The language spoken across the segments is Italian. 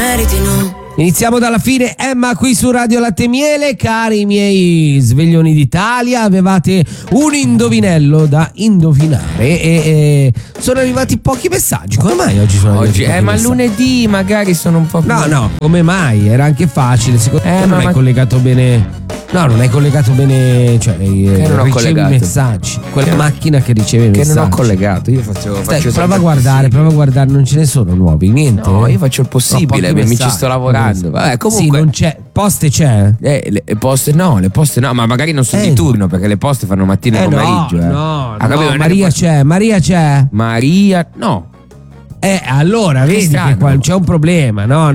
meriti, no? Iniziamo dalla fine, Emma qui su Radio Latte e Miele. Cari miei sveglioni d'Italia, avevate un indovinello da indovinare e sono arrivati pochi messaggi. Come mai oggi sono arrivati pochi ma messaggi? lunedì magari sono un po' più... No, come mai? Era anche facile, secondo me non è collegato bene. No, non è collegato bene, cioè ricevi i messaggi. Quella macchina che riceve i messaggi. Che non ho collegato, io faccio prova a guardare, non ce ne sono nuovi, niente. No, io faccio il possibile, mi ci sto lavorando. Vabbè, comunque sì, non c'è. Poste c'è? Le poste no, ma magari non sono di turno, perché le poste fanno mattina e pomeriggio. No, Maria c'è. Maria no. Allora vedi che qua c'è un problema. No.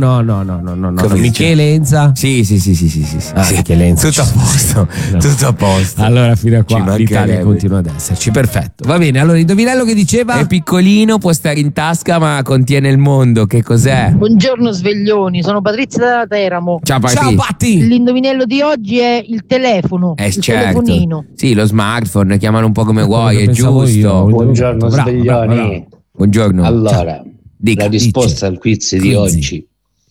Michele Enza? Sì. Michele Enza. Tutto a posto. Tutto a posto. Allora fino a qua l'Italia continua ad esserci. Perfetto. Va bene, allora indovinello che diceva? È piccolino, può stare in tasca, ma contiene il mondo. Che cos'è? Buongiorno sveglioni, sono Patrizia da Teramo. Ciao Patti. L'indovinello di oggi è il telefono. Il telefonino. Sì, lo smartphone, chiamalo un po' come vuoi, è giusto. Buongiorno sveglioni. Buongiorno. Allora, la risposta al quiz di oggi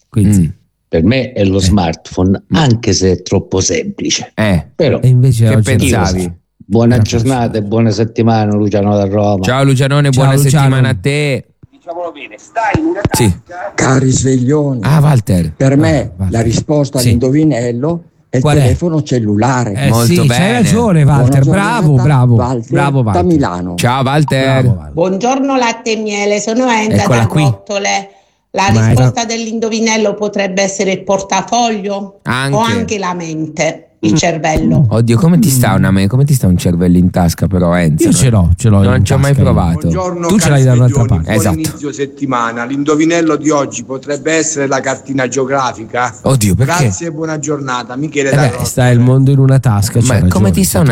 per me è lo smartphone, anche se è troppo semplice. Però e invece che pensavi? Buona giornata e buona settimana, Luciano da Roma. Ciao Lucianone, buona settimana a te. Diciamolo bene, stai in una tasca. Cari sveglioni. Walter. Per me la risposta all'indovinello è il telefono cellulare. Molto bene. C'hai ragione Walter, bravo. Walter da Milano. Ciao Walter. Bravo. Buongiorno Latte e Miele, sono Enda da Gottole. La risposta dell'indovinello potrebbe essere il portafoglio o anche la mente, il cervello. Oddio, come ti sta un cervello in tasca però, Enzo? Io ce l'ho. Non ci ho mai provato. Buongiorno, tu ce l'hai da un'altra parte. Esatto. Inizio settimana. L'indovinello di oggi potrebbe essere la cartina geografica. Oddio, perché? Grazie e buona giornata, Michele da Roma. Sta il mondo in una tasca. Ma come ti sta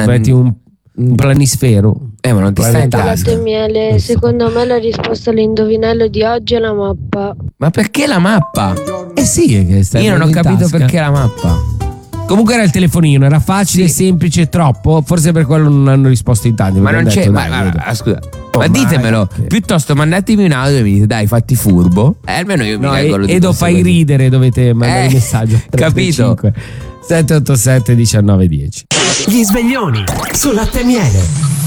un planisfero? Ma non ti sta in tasca. Latte e Miele, secondo me la risposta all'indovinello di oggi è la mappa. Ma perché la mappa? Sì, che sta. Io non ho capito perché la mappa. Comunque era il telefonino, era facile, semplice, troppo. Forse per quello non hanno risposto in tanti. Ma non c'è. Scusa. Ma ditemelo. Piuttosto mandatemi un audio e mi dite dai, fatti furbo. Almeno io mi regolo di Edo fai ridere, dovete mandare il messaggio. Capito? 787 1910. Gli sveglioni su Latte e Miele.